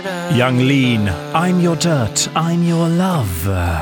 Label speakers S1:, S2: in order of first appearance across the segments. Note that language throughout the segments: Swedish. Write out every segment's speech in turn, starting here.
S1: Yung Lean, I'm your dirt, I'm your love.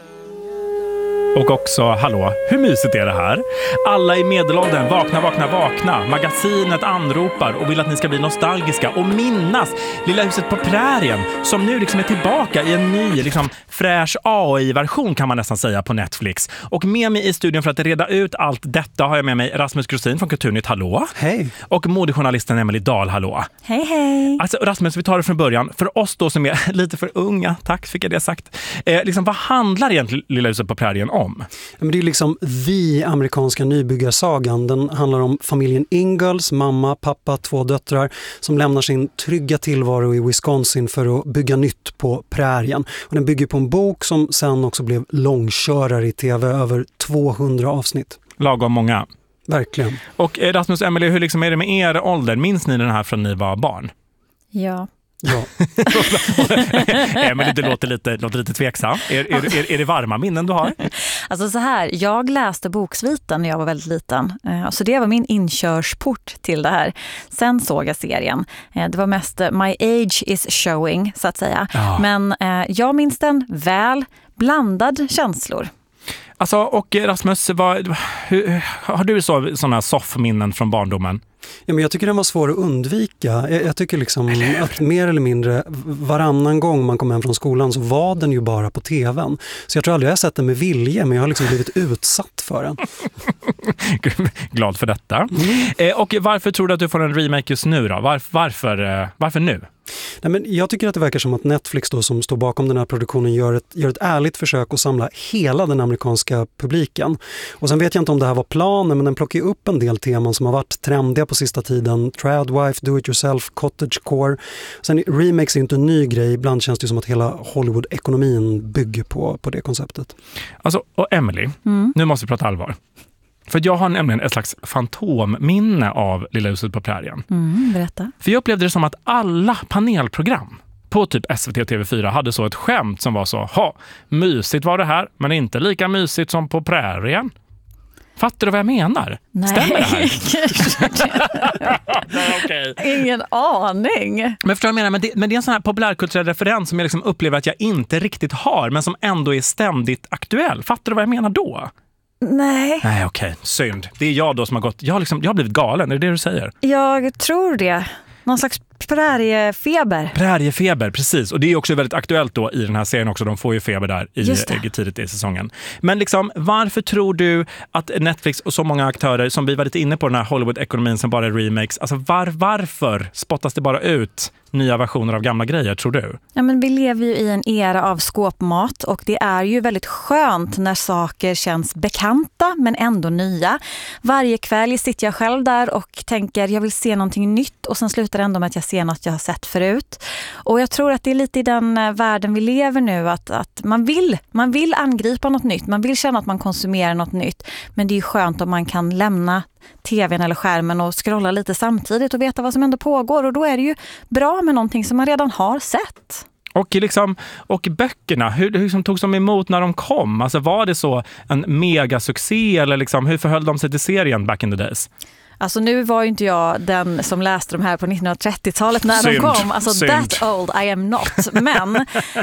S1: Och också, hallå, hur mysigt är det här? Alla i medelåldern, vakna, vakna, vakna. Magasinet anropar och vill att ni ska bli nostalgiska och minnas Lilla huset på prärien som nu liksom är tillbaka i en ny, liksom fräsch AI-version kan man nästan säga på Netflix. Och med mig i studion för att reda ut allt detta har jag med mig Rasmus Grosin från Kulturnytt, hallå.
S2: Hej.
S1: Och modejournalisten Emelie Dahl, hallå.
S3: Hej, hej.
S1: Alltså Rasmus, vi tar det från början. För oss då som är lite för unga, tack fick jag det sagt. Liksom, vad handlar egentligen Lilla huset på prärien om?
S2: Men det är liksom the amerikanska nybyggarsagan. Den handlar om familjen Ingalls, mamma, pappa, 2 döttrar som lämnar sin trygga tillvaro i Wisconsin för att bygga nytt på prärien. Och den bygger på en bok som sen också blev långkörare i tv, över 200 avsnitt.
S1: Lagom många.
S2: Verkligen.
S1: Och Rasmus och Emelie, hur liksom är det med er ålder? Minns ni den här från ni var barn?
S3: Ja.
S2: Ja.
S1: Emelie, det låter lite tveksam. Är det varma minnen du har?
S3: Alltså så här, jag läste boksviten när jag var väldigt liten. Så det var min inkörsport till det här. Sen såg jag serien. Det var mest my age is showing, så att säga.
S1: Ja.
S3: Men jag minns den väl, blandad känslor.
S1: Alltså, och Rasmus, har du sådana soffminnen från barndomen?
S2: Ja, men jag tycker den var svår att undvika. Jag tycker liksom att mer eller mindre varannan gång man kom hem från skolan så var den ju bara på tvn. Så jag tror aldrig jag har sett den med vilje, men jag har liksom blivit utsatt för den.
S1: Glad för detta. Och varför tror du att du får en remake just nu då? Varför nu?
S2: Nej, men jag tycker att det verkar som att Netflix då, som står bakom den här produktionen gör ett ärligt försök att samla hela den amerikanska publiken. Och sen vet jag inte om det här var planen, men den plockar upp en del teman som har varit trendiga på sista tiden. Tradwife, do-it-yourself, cottagecore. Sen remakes är inte en ny grej. Ibland känns det som att hela Hollywood-ekonomin bygger på det konceptet.
S1: Alltså, och Emelie, nu måste vi prata allvar. För jag har nämligen ett slags fantomminne av Lilla huset på prärien.
S3: Berätta.
S1: För jag upplevde det som att alla panelprogram på typ SVT och TV4 hade så ett skämt som var så, mysigt var det här, men inte lika mysigt som på prärien. Fattar du vad jag menar?
S3: Nej.
S1: Stämmer det här? Okay.
S3: Ingen aning.
S1: Men förstår jag menar, men det är en sån här populärkulturell referens som jag liksom upplever att jag inte riktigt har, men som ändå är ständigt aktuell. Fattar du vad jag menar då?
S3: Nej,
S1: okej. Synd. Det är jag då som har gått... Jag har blivit galen, är det du säger?
S3: jag tror det. Någon slags präriefeber.
S1: Präriefeber, precis. Och det är också väldigt aktuellt då i den här serien också. De får ju feber där tidigt i säsongen. Men liksom, varför tror du att Netflix och så många aktörer som vi var lite inne på den här Hollywood-ekonomin som bara är remakes, alltså varför spottas det bara ut nya versioner av gamla grejer, tror du?
S3: Ja, men vi lever ju i en era av skåpmat och det är ju väldigt skönt när saker känns bekanta men ändå nya. Varje kväll sitter jag själv där och tänker jag vill se någonting nytt och sen slutar det ändå med att jag ser något jag har sett förut. Och jag tror att det är lite i den världen vi lever nu att man vill angripa något nytt, man vill känna att man konsumerar något nytt, men det är ju skönt om man kan lämna tvn eller skärmen och scrolla lite samtidigt och veta vad som ändå pågår, och då är det ju bra med någonting som man redan har sett.
S1: Och böckerna, hur togs de emot när de kom? Alltså var det så en megasuccé eller liksom, hur förhöll de sig till serien back in the days?
S3: Alltså nu var ju inte jag den som läste de här på 1930-talet när de kom. Alltså that old I am not. Men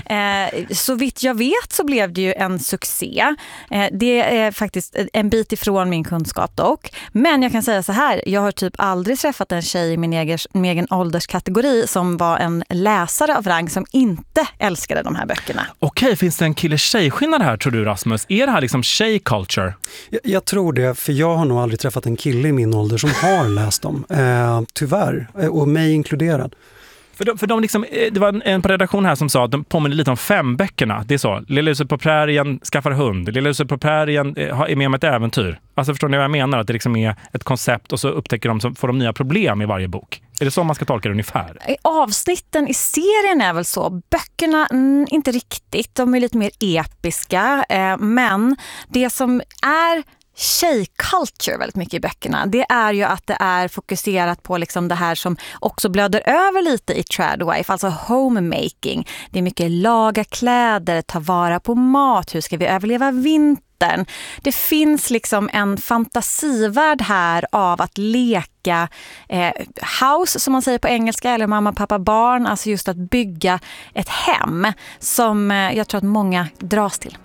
S3: så vitt jag vet så blev det ju en succé. Det är faktiskt en bit ifrån min kunskap dock. Men jag kan säga så här, jag har typ aldrig träffat en tjej i min egen ålderskategori som var en läsare av rang som inte älskade de här böckerna.
S1: Okej, finns det en kille-tjej-skillnad här tror du, Rasmus? Är det här liksom tjej-culture?
S2: Jag tror det, för jag har nog aldrig träffat en kille i min ålder som har läst dem, tyvärr, och mig inkluderad.
S1: För de liksom, det var en på redaktion här som sa att de påminner lite om 5 böckerna. Det är så, Lilla huset på prärien skaffar hund, Lilla huset på prärien är med om ett äventyr. Alltså förstår ni vad jag menar? Att det liksom är ett koncept och så upptäcker de, så får de nya problem i varje bok. Är det så man ska tolka det ungefär?
S3: Avsnitten i serien är väl så. Böckerna, inte riktigt. De är lite mer episka. Men det som är tjejculture väldigt mycket i böckerna, det är ju att det är fokuserat på liksom det här som också blöder över lite i Tradwife, alltså homemaking. Det är mycket laga kläder, ta vara på mat, hur ska vi överleva vinter, dottern. Det finns liksom en fantasivärld här av att leka house, som man säger på engelska, eller mamma, pappa, barn. Alltså just att bygga ett hem som jag tror att många dras till.